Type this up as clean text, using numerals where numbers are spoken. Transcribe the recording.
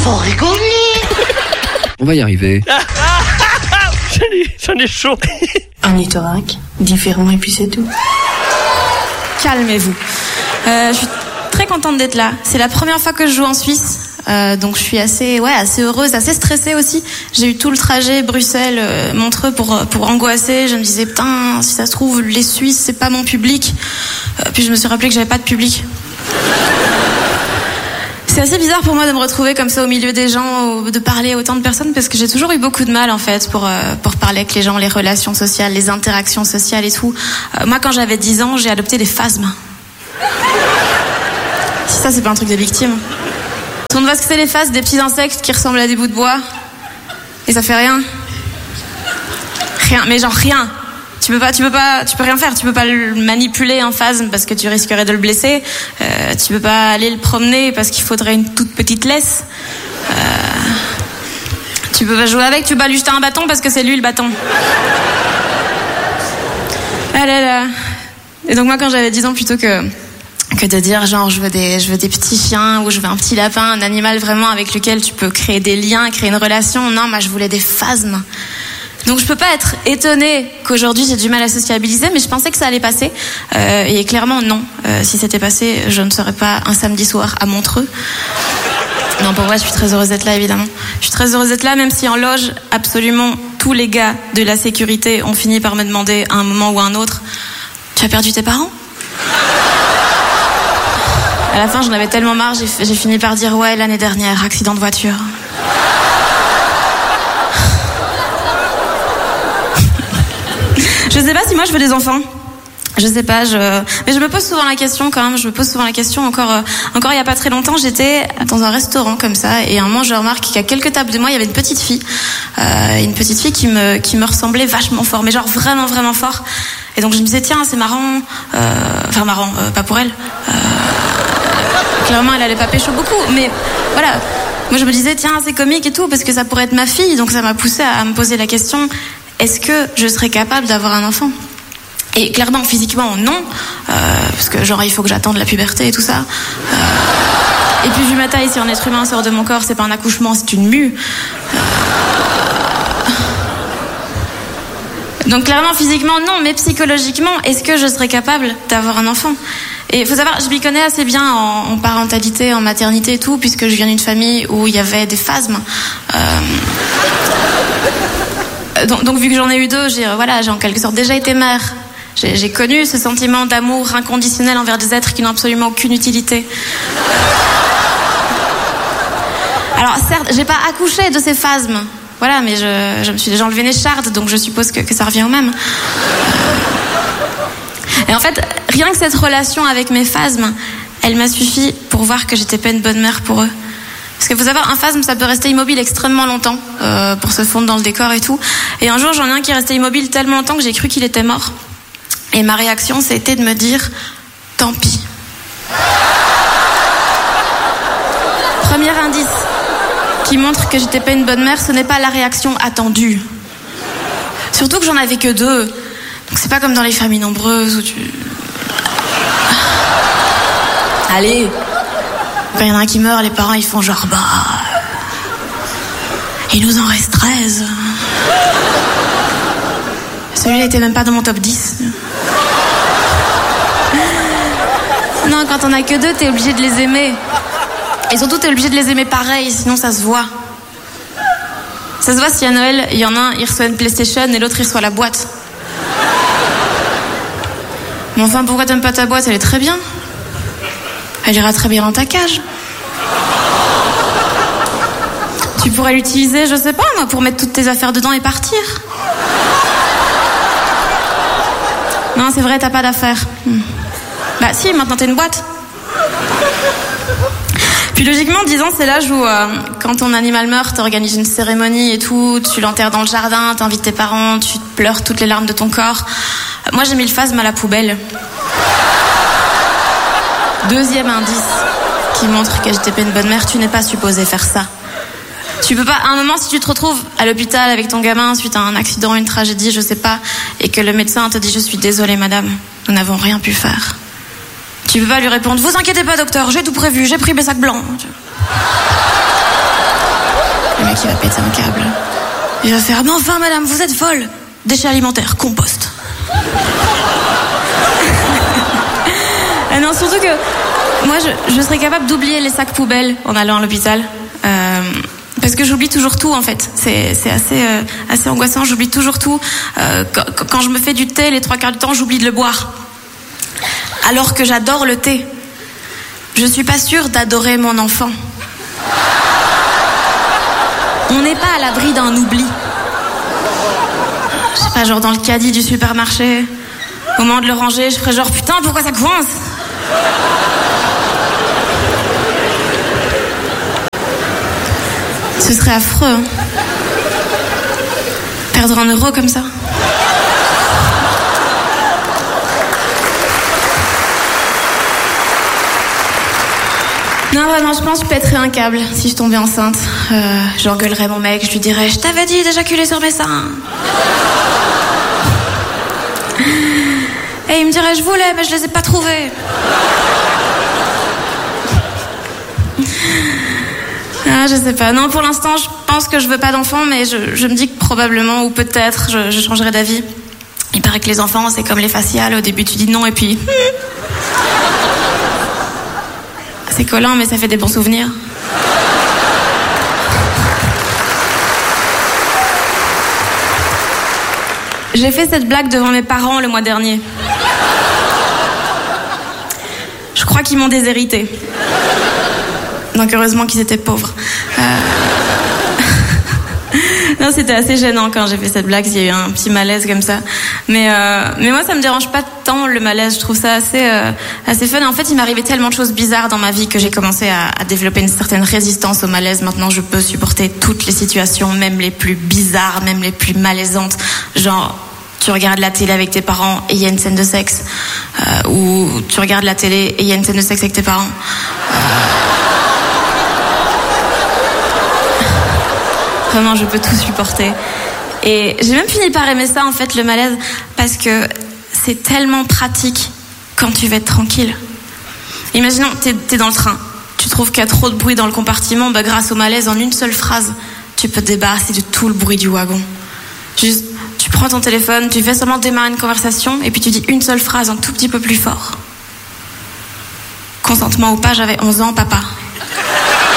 Faut rigoler. On va y arriver. J'en ai chaud. Un Nitorac, différent et puis c'est tout. Calmez-vous. Je suis très contente d'être là. C'est la première fois que je joue en Suisse. Donc je suis assez heureuse, assez stressée aussi. J'ai eu tout le trajet Bruxelles-Montreux pour angoisser. Je me disais putain, si ça se trouve les Suisses c'est pas mon public. Puis je me suis rappelé que j'avais pas de public. C'est assez bizarre pour moi de me retrouver comme ça au milieu des gens, de parler à autant de personnes, parce que j'ai toujours eu beaucoup de mal en fait pour parler avec les gens, les relations sociales, les interactions sociales et tout. Moi quand j'avais 10 ans, j'ai adopté des phasmes. Si ça c'est pas un truc de victime. Tout le monde voit ce que c'est les phasmes, des petits insectes qui ressemblent à des bouts de bois. Et ça fait rien. Rien, mais genre rien. Tu peux rien faire. Tu peux pas le manipuler un phasme parce que tu risquerais de le blesser. Tu peux pas aller le promener parce qu'il faudrait une toute petite laisse. Tu peux pas jouer avec, tu peux pas lui jeter un bâton parce que c'est lui le bâton. Ah là là. Et donc moi quand j'avais 10 ans, plutôt que de dire genre je veux des petits chiens ou je veux un petit lapin, un animal vraiment avec lequel tu peux créer des liens, créer une relation, non, moi je voulais des phasmes. Donc je peux pas être étonnée qu'aujourd'hui j'ai du mal à sociabiliser, mais je pensais que ça allait passer. Et clairement non. Si c'était passé, je ne serais pas un samedi soir à Montreux. Non, pour moi, je suis très heureuse d'être là, évidemment. Je suis très heureuse d'être là, même si en loge, absolument tous les gars de la sécurité ont fini par me demander à un moment ou à un autre, tu as perdu tes parents ? À la fin, j'en avais tellement marre, j'ai fini par dire ouais, l'année dernière, accident de voiture. Je sais pas si moi je veux des enfants. Je sais pas, mais je me pose souvent la question quand même. Je me pose souvent la question. Encore il y a pas très longtemps, j'étais dans un restaurant comme ça, et à un moment je remarque qu'à quelques tables de moi, il y avait une petite fille qui me ressemblait vachement fort, mais genre vraiment vraiment fort. Et donc je me disais tiens, c'est marrant, pas pour elle. Clairement, elle allait pas pécho beaucoup, mais voilà. Moi, je me disais tiens, c'est comique et tout parce que ça pourrait être ma fille. Donc ça m'a poussée à me poser la question, est-ce que je serais capable d'avoir un enfant ? Et clairement, physiquement, non, parce que genre il faut que j'attende la puberté et tout ça. Et puis vu ma taille, si un être humain sort de mon corps, c'est pas un accouchement, c'est une mue. Donc clairement, physiquement, non, mais psychologiquement, est-ce que je serais capable d'avoir un enfant ? Et il faut savoir, je m'y connais assez bien en parentalité, en maternité et tout, puisque je viens d'une famille où il y avait des phasmes. Donc vu que j'en ai eu deux, j'ai en quelque sorte déjà été mère. J'ai connu ce sentiment d'amour inconditionnel envers des êtres qui n'ont absolument aucune utilité. Alors certes, j'ai pas accouché de ces phasmes, voilà, mais je me suis déjà enlevé une écharde, donc je suppose que ça revient au même. Et en fait, rien que cette relation avec mes phasmes, elle m'a suffi pour voir que j'étais pas une bonne mère pour eux. Parce que faut savoir, un phasme, ça peut rester immobile extrêmement longtemps, pour se fondre dans le décor et tout. Et un jour, j'en ai un qui est resté immobile tellement longtemps que j'ai cru qu'il était mort. Et ma réaction, c'était de me dire, tant pis. Premier indice qui montre que j'étais pas une bonne mère, ce n'est pas la réaction attendue. Surtout que j'en avais que 2. Donc c'est pas comme dans les familles nombreuses où tu... Allez, quand il y en a un qui meurt, les parents ils font genre il nous en reste 13. Celui-là était même pas dans mon top 10. Non, quand on a que 2, t'es obligé de les aimer. Et surtout, t'es obligé de les aimer pareil, sinon ça se voit. Ça se voit si à Noël, il y en a un, il reçoit une PlayStation et l'autre, il reçoit la boîte. Mais enfin, pourquoi t'aimes pas ta boîte ? Elle est très bien. Elle ira très bien dans ta cage. Tu pourrais l'utiliser, je sais pas moi, pour mettre toutes tes affaires dedans et partir. Non, c'est vrai, t'as pas d'affaires. Bah si, maintenant t'as une boîte. Puis logiquement, 10 ans, c'est l'âge où, quand ton animal meurt, t'organises une cérémonie et tout, tu l'enterres dans le jardin, t'invites tes parents, tu pleures toutes les larmes de ton corps. Moi, j'ai mis le phasme à la poubelle. Deuxième indice qui montre que j'étais pas une bonne mère, tu n'es pas supposé faire ça. Tu peux pas, à un moment, si tu te retrouves à l'hôpital avec ton gamin suite à un accident, une tragédie, je sais pas, et que le médecin te dit « Je suis désolée, madame, nous n'avons rien pu faire ». Tu peux pas lui répondre « Vous inquiétez pas, docteur, j'ai tout prévu, j'ai pris mes sacs blancs ». Le mec, il va péter un câble. Il va faire, mais enfin, madame, vous êtes folle. Déchets alimentaires, compost. Ah non, surtout que moi, je serais capable d'oublier les sacs poubelles en allant à l'hôpital. Parce que j'oublie toujours tout, en fait. C'est assez angoissant, j'oublie toujours tout. Quand je me fais du thé, les 3/4 du temps, j'oublie de le boire. Alors que j'adore le thé. Je suis pas sûre d'adorer mon enfant. On n'est pas à l'abri d'un oubli. Je sais pas, genre dans le caddie du supermarché, au moment de le ranger, je ferais genre putain, pourquoi ça coince ? Ce serait affreux, hein. Perdre 1 euro comme ça. Non, vraiment, je pense que je pèterais un câble si je tombais enceinte. J'engueulerais mon mec, je lui dirais, je t'avais dit d'éjaculer sur mes seins. Et il me dirait, je voulais, mais je les ai pas trouvés. Ah, je sais pas. Non, pour l'instant, je pense que je veux pas d'enfant, mais je me dis que probablement, ou peut-être, je changerai d'avis. Il paraît que les enfants, c'est comme les faciales. Au début, tu dis non, et puis... C'est collant, mais ça fait des bons souvenirs. J'ai fait cette blague devant mes parents le mois dernier. Je crois qu'ils m'ont déshérité. Donc heureusement qu'ils étaient pauvres. Non, c'était assez gênant quand j'ai fait cette blague. Il y a eu un petit malaise comme ça. Mais moi, ça me dérange pas tant le malaise. Je trouve ça assez fun. Et en fait, il m'arrivait tellement de choses bizarres dans ma vie que j'ai commencé à développer une certaine résistance au malaise. Maintenant, je peux supporter toutes les situations, même les plus bizarres, même les plus malaisantes. Genre, tu regardes la télé avec tes parents et il y a une scène de sexe. Ou tu regardes la télé et il y a une scène de sexe avec tes parents. Vraiment, je peux tout supporter. Et j'ai même fini par aimer ça, en fait, le malaise, parce que c'est tellement pratique quand tu veux être tranquille. Imaginons, t'es dans le train, tu trouves qu'il y a trop de bruit dans le compartiment, bah grâce au malaise, en une seule phrase, tu peux te débarrasser de tout le bruit du wagon. Juste, tu prends ton téléphone, tu fais seulement démarrer une conversation, et puis tu dis une seule phrase un tout petit peu plus fort. Consentement ou pas, j'avais 11 ans, papa.